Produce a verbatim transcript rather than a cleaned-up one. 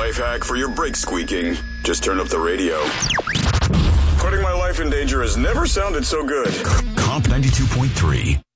life hack for your brake squeaking. Just turn up the radio. Putting my life in danger has never sounded so good. Comp ninety-two point three.